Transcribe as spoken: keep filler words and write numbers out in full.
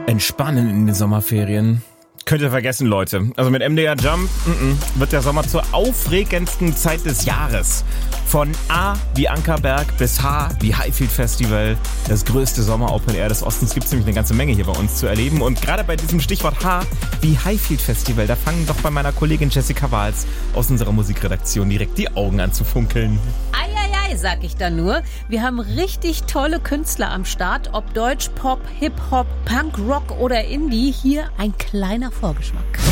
Entspannen in den Sommerferien. Könnt ihr vergessen, Leute. Also mit M D R Jump m-m, wird der Sommer zur aufregendsten Zeit des Jahres. Von A wie Ankerberg bis H wie Highfield Festival. Das größte Sommer-Open Air des Ostens gibt es nämlich eine ganze Menge hier bei uns zu erleben. Und gerade bei diesem Stichwort H wie Highfield Festival, da fangen doch bei meiner Kollegin Jessica Wahls aus unserer Musikredaktion direkt die Augen an zu funkeln. Eieiei, sag ich da nur. Wir haben richtig tolle Künstler am Start. Ob Deutsch, Pop, Hip-Hop, Punk, Rock oder Indie. Hier ein kleiner Vorgeschmack.